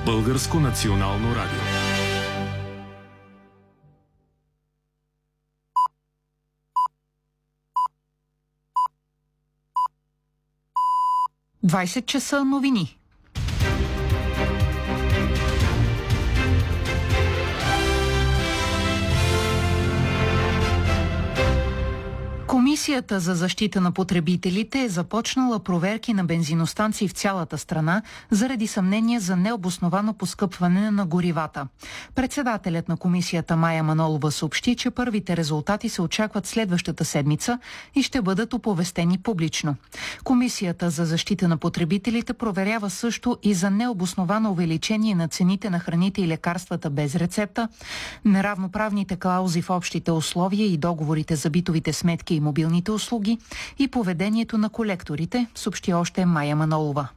Българско национално радио. часа новини. Комисията за защита на потребителите е започнала проверки на бензиностанции в цялата страна заради съмнение за необосновано поскъпване на горивата. Председателят на комисията Мая Манолова съобщи, че първите резултати се очакват следващата седмица и ще бъдат оповестени публично. Комисията за защита на потребителите проверява също и за необосновано увеличение на цените на храните и лекарствата без рецепта, неравноправните клаузи в общите условия и договорите за битовите сметки и мобилните услуги и поведението на колекторите, съобщи още Мая Манолова.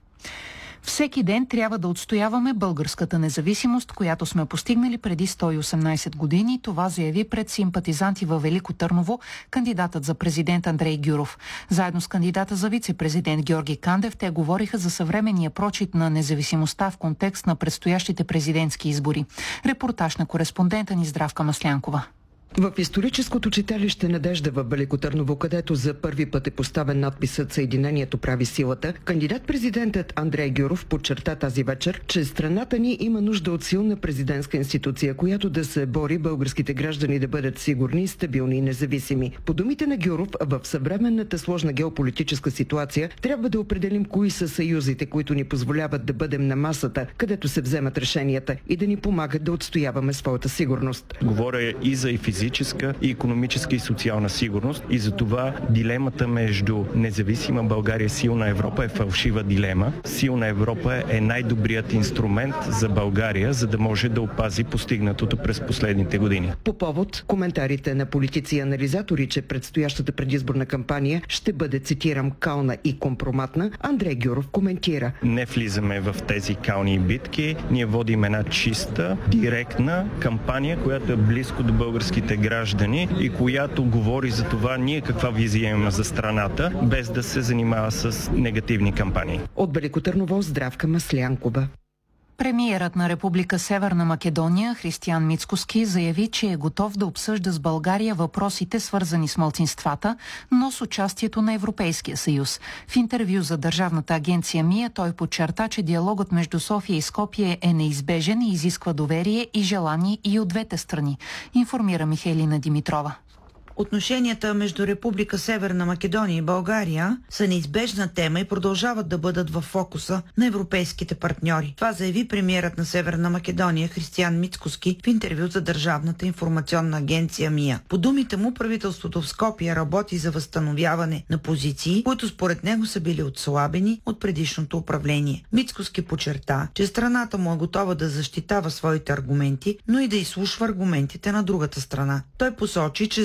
Всеки ден трябва да отстояваме българската независимост, която сме постигнали преди 118 години. Това заяви пред симпатизанти във Велико Търново кандидатът за президент Андрей Гюров. Заедно с кандидата за вице-президент Георги Кандев те говориха за съвременния прочит на независимостта в контекст на предстоящите президентски избори. Репортаж на кореспондента ни Здравка Маслянкова. В историческото читалище Надежда във Велико Търново, където за първи път е поставен надписът "Съединението прави силата", кандидат-президентът Андрей Гюров подчерта тази вечер, че страната ни има нужда от силна президентска институция, която да се бори българските граждани да бъдат сигурни, стабилни и независими. По думите на Гюров, в съвременната сложна геополитическа ситуация трябва да определим кои са съюзите, които ни позволяват да бъдем на масата, където се вземат решенията и да ни помагат да отстояваме своята сигурност. Говоря и за физическа, и икономическа и социална сигурност, и за това дилемата между независима България и силна Европа е фалшива дилема. Силна Европа е най-добрият инструмент за България, за да може да опази постигнатото през последните години. По повод коментарите на политици и анализатори, че предстоящата предизборна кампания ще бъде, цитирам, кална и компроматна, Андрей Гюров коментира: не влизаме в тези кални битки. Ние водим една чиста, директна кампания, която е близко до българските граждани и която говори за това ние каква визия имаме за страната, без да се занимава с негативни кампании. От Велико Търново, Здравка Маслянкова. Премиерът на Република Северна Македония Християн Мицкоски заяви, че е готов да обсъжда с България въпросите, свързани с малцинствата, но с участието на Европейския съюз. В интервю за държавната агенция МИА той подчерта, че диалогът между София и Скопие е неизбежен и изисква доверие и желание и от двете страни, информира Михайлина Димитрова. Отношенията между Република Северна Македония и България са неизбежна тема и продължават да бъдат в фокуса на европейските партньори. Това заяви премиерът на Северна Македония Християн Мицкоски в интервю за Държавната информационна агенция МИА. По думите му, правителството в Скопие работи за възстановяване на позиции, които според него са били отслабени от предишното управление. Мицкоски подчерта, че страната му е готова да защитава своите аргументи, но и да изслушва аргументите на другата страна. Той посочи, че